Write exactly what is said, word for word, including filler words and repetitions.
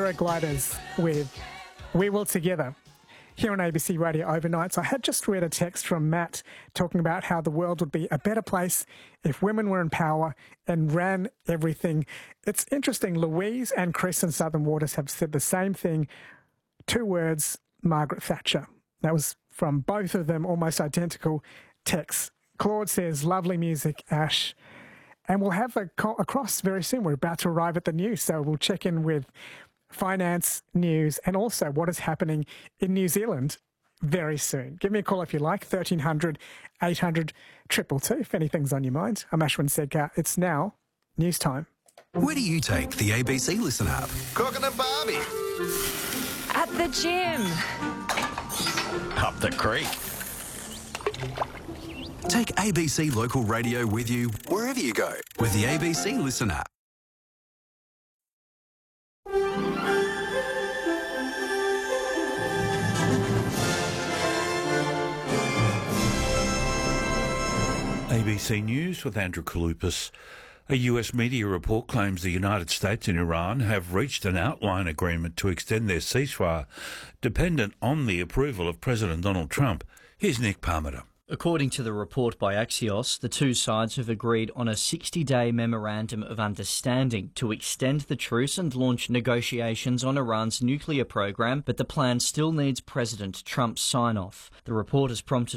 Paragliders with We Will Together here on A B C Radio Overnights. I had just read a text from Matt talking about how the world would be a better place if women were in power and ran everything. It's interesting, Louise and Chris in Southern Waters have said the same thing. Two words, Margaret Thatcher. That was from both of them, almost identical texts. Claude says, lovely music, Ash. And we'll have a call across very soon. We're about to arrive at the news, so we'll check in with finance, news, and also what is happening in New Zealand very soon. Give me a call if you like, thirteen hundred, eight hundred, two two two, if anything's on your mind. I'm Ashwin Sedkar. It's now news time. Where do you take the A B C Listen app? Cooking a barbie. At the gym. Up the creek. Take A B C Local Radio with you wherever you go with the A B C Listen app. A B C News with Andrew Kalupas. A U S media report claims the United States and Iran have reached an outline agreement to extend their ceasefire, dependent on the approval of President Donald Trump. Here's Nick Parmiter. According to the report by Axios, the two sides have agreed on a sixty-day memorandum of understanding to extend the truce and launch negotiations on Iran's nuclear program, but the plan still needs President Trump's sign-off. The report has prompted